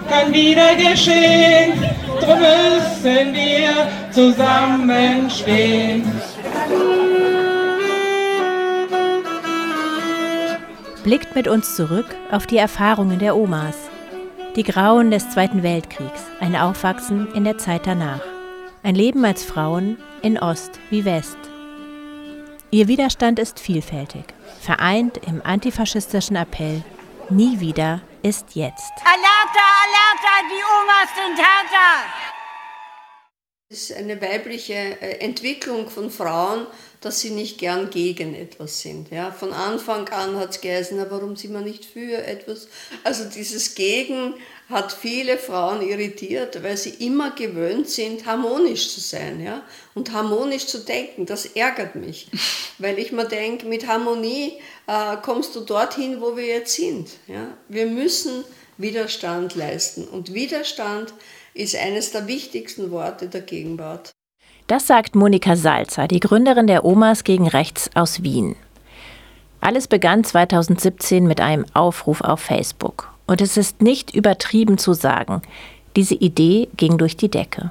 kann wieder geschehen. Drum müssen wir zusammenstehen. Blickt mit uns zurück auf die Erfahrungen der Omas. Die Grauen des Zweiten Weltkriegs, ein Aufwachsen in der Zeit danach. Ein Leben als Frauen in Ost wie West. Ihr Widerstand ist vielfältig, vereint im antifaschistischen Appell Nie wieder ist jetzt. Alerta, alerta, die Omas sind härter! Es ist eine weibliche Entwicklung von Frauen, dass sie nicht gern gegen etwas sind. Ja, von Anfang an hat es geheißen, warum sind wir nicht für etwas? Also dieses Gegen hat viele Frauen irritiert, weil sie immer gewöhnt sind, harmonisch zu sein, ja? Und harmonisch zu denken. Das ärgert mich, weil ich mir denke, mit Harmonie kommst du dorthin, wo wir jetzt sind. Ja? Wir müssen Widerstand leisten und Widerstand ist eines der wichtigsten Worte der Gegenwart. Das sagt Monika Salzer, die Gründerin der Omas gegen Rechts aus Wien. Alles begann 2017 mit einem Aufruf auf Facebook. Und es ist nicht übertrieben zu sagen, diese Idee ging durch die Decke.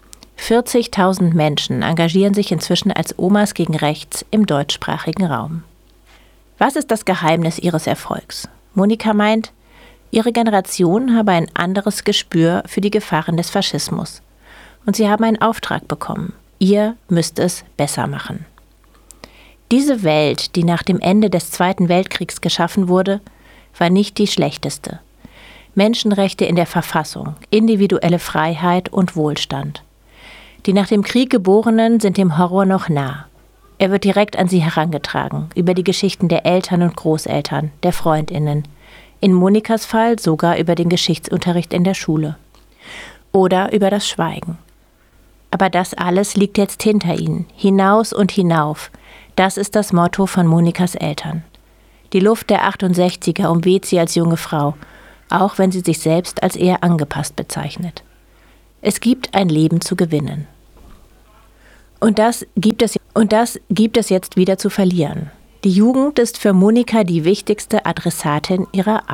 40.000 Menschen engagieren sich inzwischen als Omas gegen Rechts im deutschsprachigen Raum. Was ist das Geheimnis ihres Erfolgs? Monika meint, ihre Generation habe ein anderes Gespür für die Gefahren des Faschismus. Und sie haben einen Auftrag bekommen. Ihr müsst es besser machen. Diese Welt, die nach dem Ende des Zweiten Weltkriegs geschaffen wurde, war nicht die schlechteste. Menschenrechte in der Verfassung, individuelle Freiheit und Wohlstand. Die nach dem Krieg Geborenen sind dem Horror noch nah. Er wird direkt an sie herangetragen, über die Geschichten der Eltern und Großeltern, der FreundInnen. In Monikas Fall sogar über den Geschichtsunterricht in der Schule. Oder über das Schweigen. Aber das alles liegt jetzt hinter ihnen, hinaus und hinauf. Das ist das Motto von Monikas Eltern. Die Luft der 68er umweht sie als junge Frau, auch wenn sie sich selbst als eher angepasst bezeichnet. Es gibt ein Leben zu gewinnen. Und das gibt es jetzt wieder zu verlieren. Die Jugend ist für Monika die wichtigste Adressatin ihrer